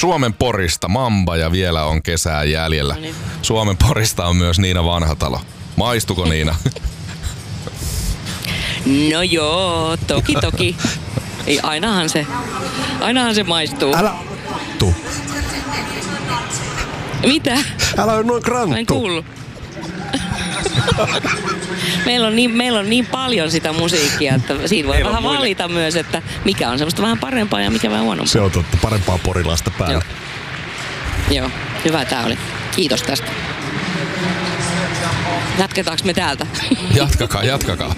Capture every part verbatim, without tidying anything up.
Suomen Porista Mamba ja vielä on kesää jäljellä. No niin. Suomen Porista on myös Niina Vanhatalo. Maistuko Niina? No joo, toki toki. Ei, ainahan se, ainahan se maistuu. Älä tu. Mitä? Älä ole noin kranttu. Mä en kuullut. Meillä on, niin, meillä on niin paljon sitä musiikkia, että siinä voi vähän muille valita myös, että mikä on semmoista vähän parempaa ja mikä vähän huonompaa. Se on totta, parempaa porilaista päällä. Joo, Joo. Hyvä tää oli. Kiitos tästä. Jatketaanko me täältä? Jatkakaa, jatkakaa.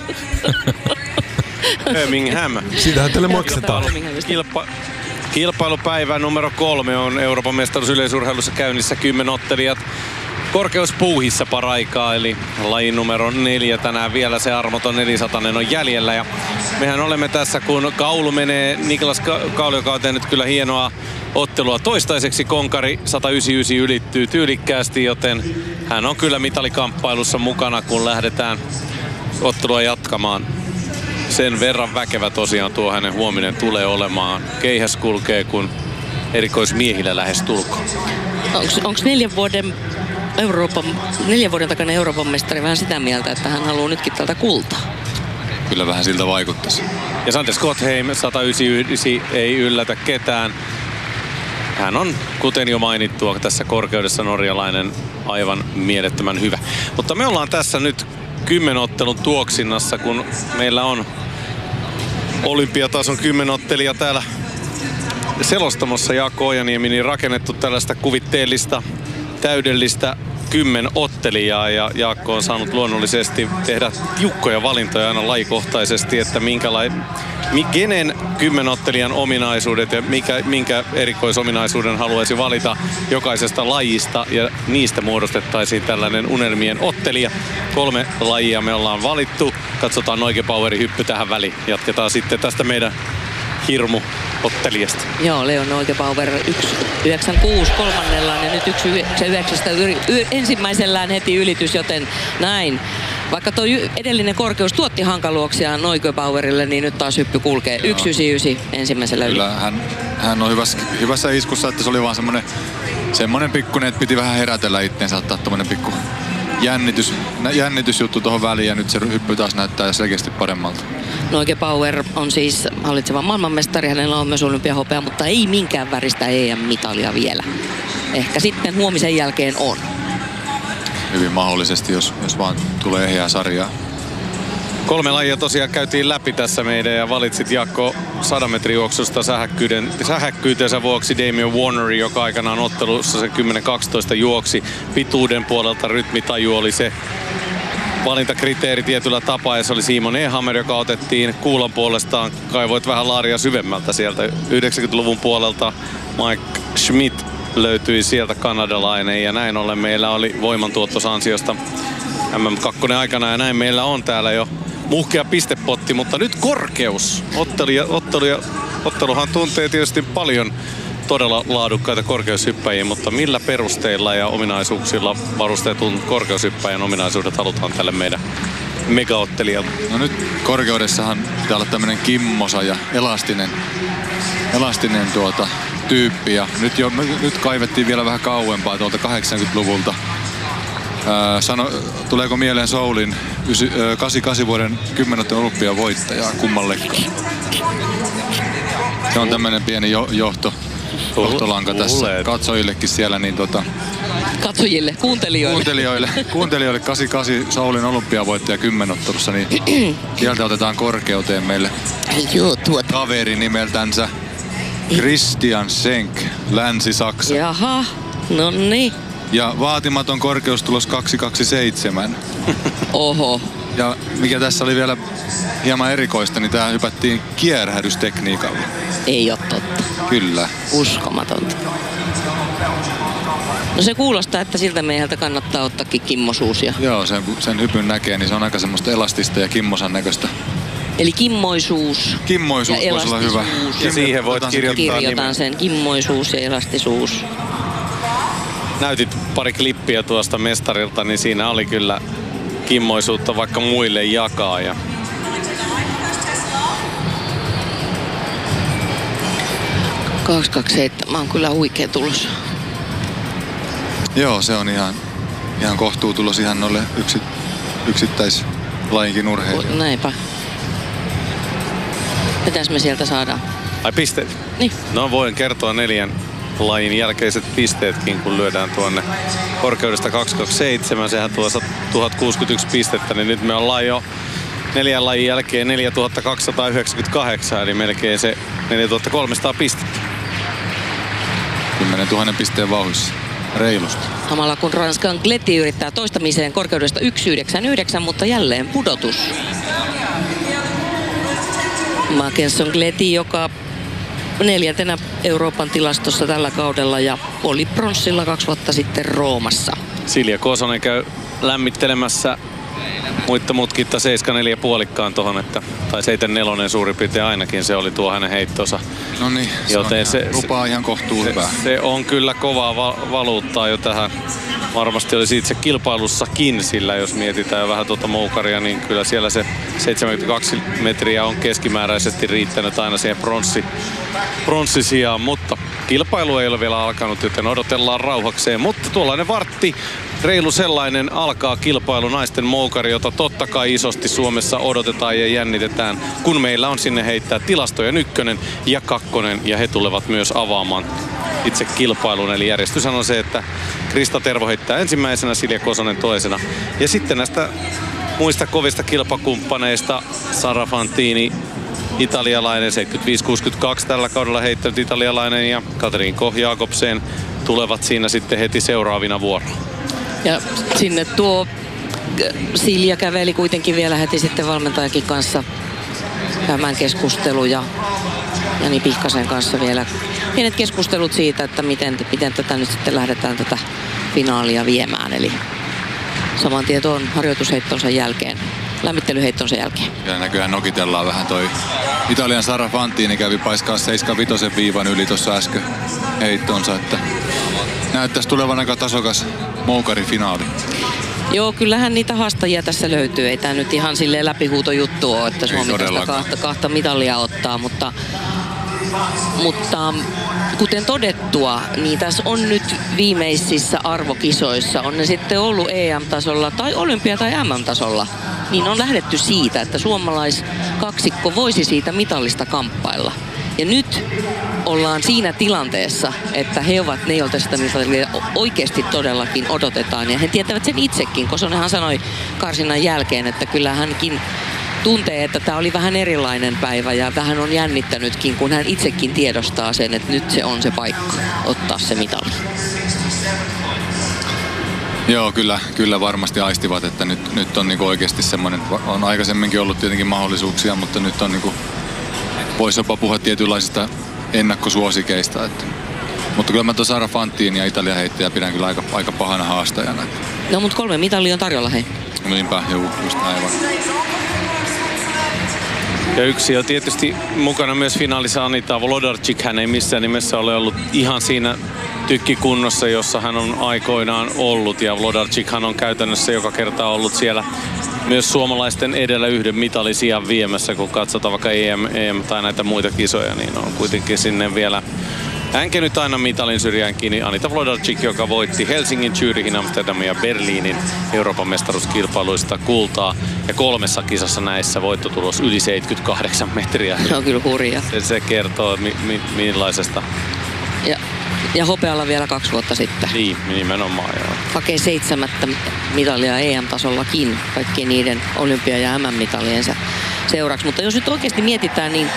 Birmingham. Siitähän teille maksetaan. Kilpa- kilpailupäivä numero kolme on Euroopan mestaruus yleisurheilussa käynnissä kymmenottelijat. Korkeuspuuhissa paraikaa, eli lajin numero neljä tänään vielä se armoton neljäsatanen on jäljellä. Ja mehän olemme tässä, kun Kaulu menee, Niklas Kaulu, joka on tehnyt kyllä hienoa ottelua toistaiseksi. Konkari sata yhdeksänkymmentäyhdeksän ylittyy tyylikkäästi, joten hän on kyllä mitalikamppailussa mukana, kun lähdetään ottelua jatkamaan. Sen verran väkevä tosiaan tuo hänen huominen tulee olemaan. Keihäs kulkee, kun erikoismiehillä lähes tulkoon. Onko neljän vuoden Euroopan, neljän vuoden takana Euroopan mestari vähän sitä mieltä, että hän haluaa nytkin tältä kultaa? Kyllä vähän siltä vaikuttaisi. Ja Sander Skotheim sata yhdeksänkymmentäyhdeksän ei yllätä ketään. Hän on, kuten jo mainittua, tässä korkeudessa norjalainen aivan mielettömän hyvä. Mutta me ollaan tässä nyt kymmenottelun tuoksinnassa, kun meillä on olympiatason kymmenottelija täällä selostamossa Jaakko Ojaniemi, niin rakennettu tällaista kuvitteellista, täydellistä kymmenottelijaa, ja Jaakko on saanut luonnollisesti tehdä tiukkoja valintoja aina lajikohtaisesti, että minkälainen, kenen kymmenottelijan ominaisuudet ja mikä, minkä erikoisominaisuuden haluaisi valita jokaisesta lajista, ja niistä muodostettaisiin tällainen unelmien ottelija. Kolme lajia me ollaan valittu. Katsotaan Neugebauerin hyppy tähän väliin. Jatketaan sitten tästä meidän hirmu ottelijasta. Joo, Leon Neugebauer yksi yhdeksänkymmentäkuusi kolmannellaan ja nyt yksi yhdeksänkymmentäyhdeksän ensimmäisellään heti ylitys, joten näin. Vaikka tuo edellinen korkeus tuotti hankaluuksia Neugebauerille, niin nyt taas hyppy kulkee yksi yhdeksänkymmentäyhdeksän ensimmäisellä Kyllä, hän, hän on hyvässä, hyvässä iskussa, että se oli vaan semmoinen semmoinen pikkuinen, että piti vähän herätellä itteensä, ottaa tommonen pikku jännitys, jännitysjuttu tuohon väliin, ja nyt se hyppy taas näyttää selkeästi paremmalta. Neugebauer on siis hallitseva maailmanmestari, hänellä on myös olympiahopea, mutta ei minkään väristä E M-mitalia vielä. Ehkä sitten huomisen jälkeen on. Hyvin mahdollisesti, jos, jos vaan tulee ehjää sarjaa. Kolme lajia tosiaan käytiin läpi tässä meidän, ja valitsit Jaakko sadan metrin juoksusta sähäkkyytensä vuoksi Damien Warneri, joka aikanaan ottelussa se kymmenen kaksitoista juoksi. Pituuden puolelta rytmitaju oli se valintakriteeri tietyllä tapaa, ja se oli Simon Ehammer, joka otettiin. Kuulan puolestaan kaivoit vähän laaria syvemmältä sieltä yhdeksänkymmentäluvun puolelta. Mike Schmidt löytyi sieltä, kanadalainen, ja näin ollen meillä oli voimantuottosansiosta M M kaksi aikana, ja näin meillä on täällä jo muhkea pistepotti, mutta nyt korkeus. Ottelu, ottelu, otteluhan tuntee tietysti paljon todella laadukkaita korkeushyppäjiä, mutta millä perusteilla ja ominaisuuksilla varustetun korkeushyppäjän ominaisuudet halutaan tälle meidän megaottelijalle? No nyt korkeudessahan pitää olla tämmönen kimmosa ja elastinen, elastinen tuota, tyyppi, ja nyt, jo, nyt kaivettiin vielä vähän kauempaa tuolta kahdeksankymmentäluvulta. Ää, sano, tuleeko mieleen Soulin kahdeksankymmentäkahdeksan vuoden kymmenottelun olympiavoittajaa kummallekaan? Se on tämmönen pieni jo, johto, johtolanka tässä katsojillekin siellä. Niin tota, Katsojille, kuuntelijoille. Kuuntelijoille, kuuntelijoille kahdeksankymmentäkahdeksan Soulin olympiavoittaja kymmenottelussa, niin sieltä otetaan korkeuteen meille kaveri nimeltänsä Christian Schenk, Länsi-Saksa. Jaha, no niin. Ja vaatimaton korkeustulos kaksi kaksikymmentäseitsemän. Oho. Ja mikä tässä oli vielä hieman erikoista, niin tää hypättiin kierrähdystekniikalla. Ei oo totta. Kyllä. Uskomatonta. No se kuulostaa, että siltä mieheltä kannattaa ottaakin kimmosuusia. Joo, sen, sen hypyn näkee, niin se on aika semmoista elastista ja kimmosan näköistä. Eli kimmoisuus. Kimmoisuus ja voisi olla hyvä. Ja siihen voit kirjoittaa Kirjoitan sen, kimmoisuus ja elastisuus. Näytit pari klippiä tuosta mestarilta, niin siinä oli kyllä kimmoisuutta vaikka muille jakaa. Ja kaksi kaksi seitsemän on kyllä huikea tulos. Joo, se on ihan, ihan kohtuutulos ihan noille yksi, yksittäislajinkin urheilijoille. Näinpä. Mitäs me sieltä saadaan? Ai pisteet? Niin. No voin kertoa neljän lajin jälkeiset pisteetkin, kun lyödään tuonne korkeudesta kaksi kaksi seitsemän. Sehän tuo tuhat kuusikymmentäyksi pistettä, niin nyt me ollaan jo neljän lajin jälkeen neljätuhatta kaksisataayhdeksänkymmentäkahdeksan, eli melkein se neljätuhatta kolmesataa pistettä. kymmenentuhatta pisteen vauhdissa. Reilusti. Samalla kun Ranskan Gleti yrittää toistamiseen korkeudesta yksi yhdeksänkymmentäyhdeksän, mutta jälleen pudotus. Mackenson Gleti, joka neljäntenä Euroopan tilastossa tällä kaudella ja oli pronssilla kaksi vuotta sitten Roomassa. Silja Kosonen käy lämmittelemässä muitta mutkitta seitsemän neljä puolikkaan tohon, että, tai seitsemän neljä suurin piirtein ainakin se oli tuo hänen heittonsa. No niin, se, joten se, lupaa ihan kohtuu se, hyvää. Se on kyllä kovaa va- valuuttaa jo tähän. Varmasti oli itse kilpailussakin, sillä jos mietitään vähän tuota moukaria, niin kyllä siellä se seitsemänkymmentäkaksi metriä on keskimääräisesti riittänyt aina siihen pronssi, pronssisijaan, mutta kilpailu ei ole vielä alkanut, joten odotellaan rauhakseen. Mutta tuollainen vartti, reilu sellainen, alkaa kilpailu naisten moukari, jota totta kai isosti Suomessa odotetaan ja jännitetään, kun meillä on sinne heittää tilastojen ykkönen ja kakkonen, ja he tulevat myös avaamaan itse kilpailun. Eli järjestys on se, että Krista Tervo heittää ensimmäisenä, Silja Kosonen toisena. Ja sitten näistä muista kovista kilpakumppaneista Sara Fantini, italialainen, seitsemänkymmentäviisi kuusikymmentäkaksi tällä kaudella heittänyt italialainen, ja Katrin Koch Jakobsen tulevat siinä sitten heti seuraavina vuoroon. Ja sinne tuo Silja käveli kuitenkin vielä heti sitten valmentajakin kanssa käymään keskusteluja. Jani Pihkasen kanssa vielä pienet keskustelut siitä, että miten, miten tätä nyt sitten lähdetään tätä finaalia viemään. Eli saman tien tuon harjoitusheittonsa jälkeen, lämmittelyheittonsa jälkeen. Ja näköjään nokitellaan vähän toi Italian Sara Fantini kävi paiskaa seitsemänkymmentäviisi viivan yli tuossa äsken heittonsa, että näyttäisi tulevan aika tasokas moukarifinaali. Joo, kyllähän niitä haastajia tässä löytyy. Ei tämä nyt ihan silleen läpihuutojuttu ole, että Suomi tästä kahta, kahta mitalia ottaa, mutta, mutta kuten todettua, niin tässä on nyt viimeisissä arvokisoissa, on ne sitten ollut E M-tasolla tai olympia- tai M M-tasolla, niin on lähdetty siitä, että suomalaiskaksikko voisi siitä mitallista kamppailla. Ja nyt ollaan siinä tilanteessa, että he ovat ne, joilta sitä mitalia oikeasti todellakin odotetaan. Ja he tietävät sen itsekin, Kosonenhan sanoi karsinnan jälkeen, että kyllä hänkin tuntee, että tämä oli vähän erilainen päivä ja vähän on jännittänytkin, kun hän itsekin tiedostaa sen, että nyt se on se paikka ottaa se mitali. Joo, kyllä, kyllä varmasti aistivat, että nyt, nyt on niinku oikeasti semmoinen, on aikaisemminkin ollut tietenkin mahdollisuuksia, mutta nyt on niinku, voisi jopa puhua tietynlaisista ennakkosuosikeista. Että. Mutta kyllä mä tuon Sara Fantini ja Italian heittäjä pidän kyllä aika, aika pahana haastajana. No mutta kolme mitalia on tarjolla, hei. Niinpä, juu, just aivan. Ja yksi on tietysti mukana myös finaalissa Anita Wlodarczyk. Hän ei missään nimessä ole ollut ihan siinä tykkikunnossa, jossa hän on aikoinaan ollut. Ja Wlodarczyk hän on käytännössä joka kerta ollut siellä myös suomalaisten edellä yhden mitalisijan viemässä, kun katsotaan vaikka E M, E M tai näitä muita kisoja, niin on kuitenkin sinne vielä hänkin nyt aina mitalin syrjään kiinni. Anita Wlodarczyk, joka voitti Helsingin, Zürichin, Amsterdamin ja Berliinin Euroopan mestaruuskilpailuista kultaa. Ja kolmessa kisassa näissä voittotulos yli seitsemänkymmentäkahdeksan metriä. Se on kyllä hurja. Se, se kertoo mi, mi, millaisesta. Ja, ja hopealla vielä kaksi vuotta sitten. Niin, nimenomaan joo. Hakee seitsemättä mitalia E M-tasollakin kaikkien niiden olympia- ja M M-mitaliensa seuraksi. Mutta jos nyt oikeasti mietitään, niin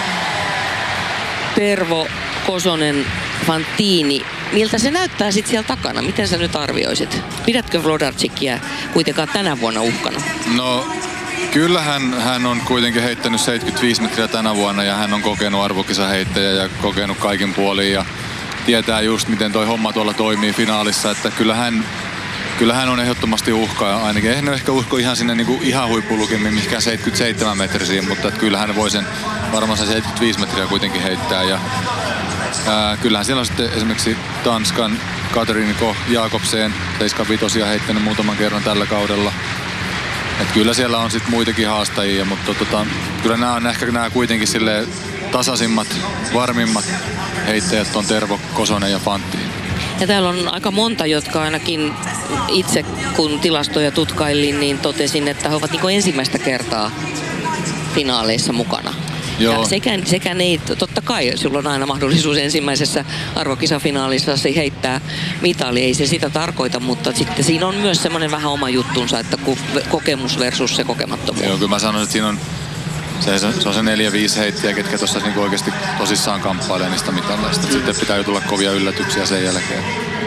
Tervo, Kosonen, Fantini, miltä se näyttää sitten siellä takana? Miten sä nyt arvioisit? Pidätkö Wlodarczykia kuitenkaan tänä vuonna uhkana? No, kyllähän hän on kuitenkin heittänyt seitsemänkymmentäviisi metriä tänä vuonna ja hän on kokenut arvokisaheittäjä ja kokenut kaikin puolin ja tietää just miten toi homma tuolla toimii finaalissa, että kyllähän Kyllähän on ehdottomasti uhkaa, ainakin en ehkä usko ihan sinne niinku ihan huippulukemiin, mihinkään seitsemänkymmentäseitsemän metrisiin, mutta kyllähän voi sen varmaan se seitsemänkymmentäviisi metriä kuitenkin heittää. Ja, ää, kyllähän siellä on sitten esimerkiksi Tanskan Katrin Koch Jakobsen seitsemänkymmentäviisi heittänyt muutaman kerran tällä kaudella. Et kyllä siellä on sitten muitakin haastajia, mutta tota, kyllä nämä on ehkä nämä kuitenkin silleen tasaisimmat, varmimmat heittäjät on Tervo, Kosonen ja Fantin. Ja täällä on aika monta, jotka ainakin itse kun tilastoja tutkailin, niin totesin, että he ovat niin kuin ensimmäistä kertaa finaaleissa mukana. Joo. Ja sekä, sekä ne, totta kai sulla on aina mahdollisuus ensimmäisessä arvokisafinaalissa heittää mitali, ei se sitä tarkoita, mutta sitten siinä on myös semmoinen vähän oma juttunsa, että kokemus versus se kokemattomuus. Joo, kyllä mä sanoin, että siinä on se, se on se neljä viisi heittiä, ketkä tuossa niinku oikeasti tosissaan kamppailee niistä mitaleista. Sitten pitää jo tulla kovia yllätyksiä sen jälkeen.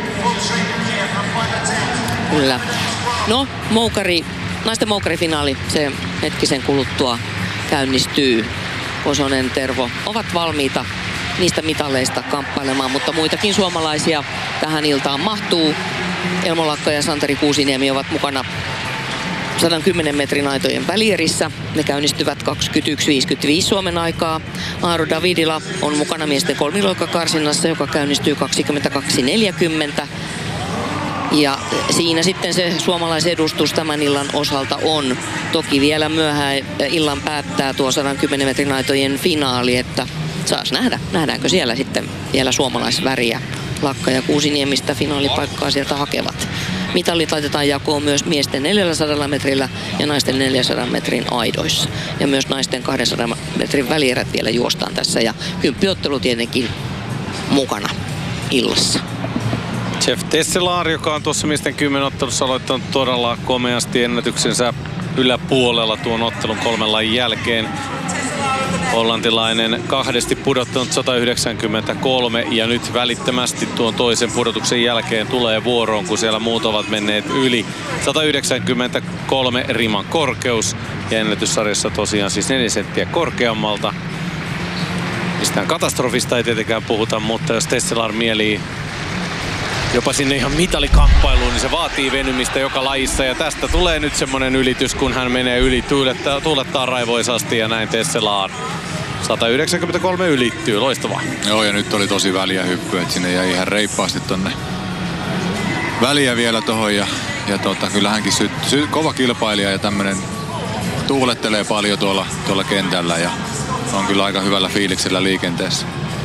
Kyllä. No, moukari, naisten moukarifinaali, se hetkisen kuluttua käynnistyy. Kosonen, Tervo ovat valmiita niistä mitaleista kamppailemaan, mutta muitakin suomalaisia tähän iltaan mahtuu. Elmo Lakka ja Santeri Kuusiniemi ovat mukana sata kymmenen metrin aitojen välierissä. Ne käynnistyvät kaksikymmentäyksi viisikymmentäviisi Suomen aikaa. Aaro Davidila on mukana miesten kolmiloikkakarsinnassa, joka käynnistyy kaksikymmentäkaksi neljäkymmentä. Ja siinä sitten se suomalaisedustus tämän illan osalta on. Toki vielä myöhään illan päättää tuo sata kymmenen metrin aitojen finaali, että saas nähdä. Nähdäänkö siellä sitten vielä suomalaisväriä. Lakka ja Kuusiniemistä finaalipaikkaa sieltä hakevat. Mitallit laitetaan jakoon myös miesten neljäsataa metrillä ja naisten neljänsadan metrin aidoissa. Ja myös naisten kahdensadan metrin välierät vielä juostaan tässä ja kymppiottelu tietenkin mukana illassa. Jeff Tesselaar, joka on tuossa miesten kymmenottelussa aloittanut todella komeasti ennätyksensä yläpuolella tuon ottelun kolmen lajin jälkeen. Hollantilainen kahdesti pudottanut sata yhdeksänkymmentäkolme ja nyt välittömästi tuon toisen pudotuksen jälkeen tulee vuoroon, kun siellä muut ovat menneet yli. sata yhdeksänkymmentäkolme riman korkeus ja ennätyssarjassa tosiaan siis neljä senttiä korkeammalta. Mistään katastrofista ei tietenkään puhuta, mutta jos Tesselaar mielii jopa sinne ihan mitalikamppailuun, niin se vaatii venymistä joka lajissa. Ja tästä tulee nyt semmonen ylitys, kun hän menee yli, tuulettaa, tuulettaa raivoisasti ja näin Tesselaar. sata yhdeksänkymmentäkolme ylittyy, loistavaa. Joo, ja nyt oli tosi väliä hyppy, että sinne jäi ihan reippaasti tonne väliä vielä tohon. Ja, ja tota, kyllä hänkin sy, sy, kova kilpailija ja tämmönen tuulettelee paljon tuolla, tuolla kentällä ja on kyllä aika hyvällä fiiliksellä liikenteessä.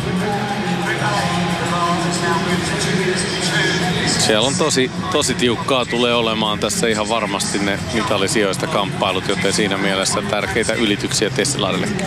Siellä on tosi, tosi tiukkaa tulee olemaan tässä ihan varmasti ne mitalisijoista kamppailut, joten siinä mielessä tärkeitä ylityksiä Tesselaarillekin.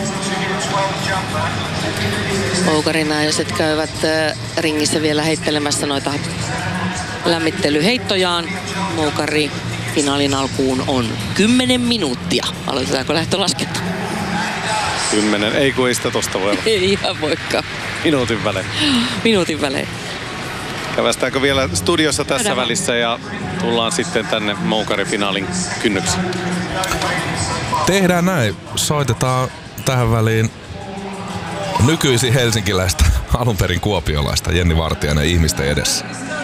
Moukarinaiset käyvät ringissä vielä heittelemässä noita lämmittelyheittojaan. Moukari finaalin alkuun on kymmenen minuuttia. Aloitetaanko lähtölaskenta? Kymmenen, ei kun ei sitä tosta voi olla. Ei ihan voikaan. Minuutin välein. Minuutin välein. Kävästäänkö vielä studiossa tässä Käydään välissä ja tullaan sitten tänne moukarifinaalin kynnykseen. Tehdään näin. Soitetaan tähän väliin nykyisin helsinkiläistä, alun perin kuopiolaista Jenni Vartiainen ihmisten edessä.